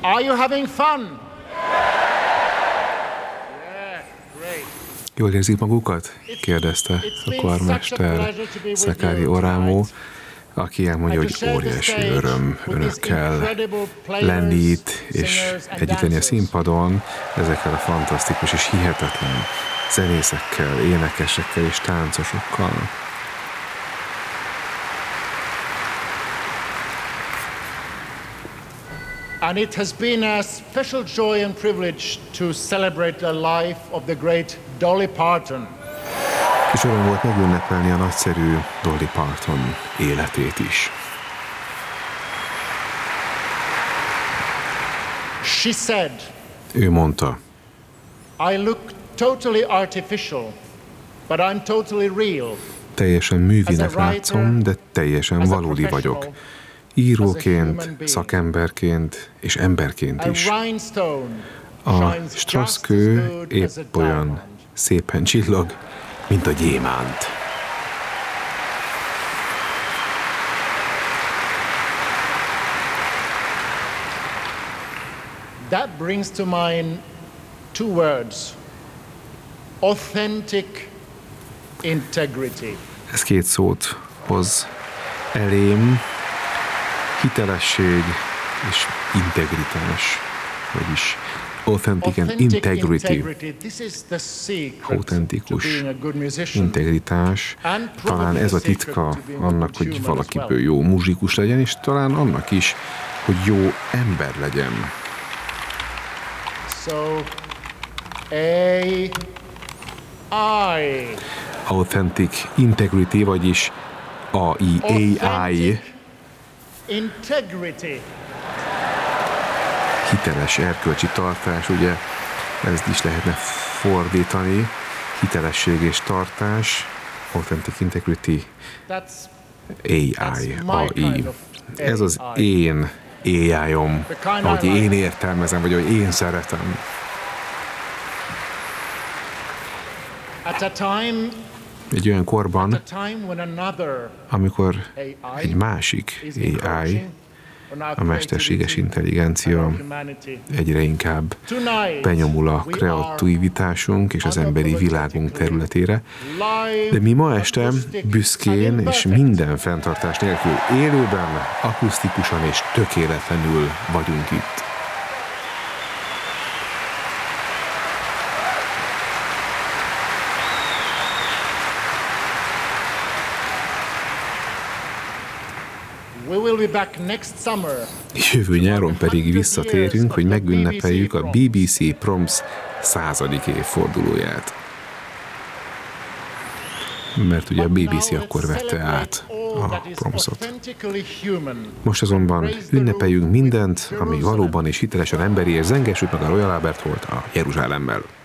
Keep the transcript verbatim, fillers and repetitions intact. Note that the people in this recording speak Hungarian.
Are you having fun? Yeah, great. Jól érzik magukat? Kérdezte a karmester Szekári Orámó, aki elmondja, hogy óriási öröm önökkel lenni itt, és együtt lenni a színpadon ezekkel a fantasztikus és hihetetlen zenészekkel, énekesekkel és táncosokkal. And it has been a special joy and privilege to celebrate the life of the great Dolly Parton. És öröm volt megünnepelni a nagyszerű Dolly Parton életét is. She said, ő mondta, I look totally artificial, but I'm totally real. Teljesen művinek látszom, de teljesen valódi vagyok. Íróként, szakemberként és emberként is. A straszkő épp olyan szépen csillog, mint a gyémánt. That brings to mind two words. Authentic integrity. Ez két szót hoz elém, hitelesség és integritás, vagyis authentic and integrity, autentikus integritás. Talán ez a titka annak, hogy valakiből jó muzsikus legyen, és talán annak is, hogy jó ember legyen. So, A I. Authentic integrity, vagyis A I, A I. Integrity. Hiteles erkölcsi tartás, ugye ezt is lehetne fordítani. Hitelesség és tartás, authentic integrity, A I, A I. Ez az én á í-om, ahogy én értelmezem, vagy ahogy én szeretem. Egy olyan korban, amikor egy másik á í, a mesterséges intelligencia egyre inkább benyomul a kreativitásunk és az emberi világunk területére, de mi ma este büszkén és minden fenntartás nélkül élőben, akusztikusan és tökéletlenül vagyunk itt. Jövő nyáron pedig visszatérünk, hogy megünnepeljük a bé bé cé Proms századik évfordulóját. Mert ugye a bé bé cé akkor vette át a Promsot. Most azonban ünnepeljünk mindent, ami valóban és hitelesen emberi, és zengessük meg a Royal Albert Hallt a Jeruzsálemmel.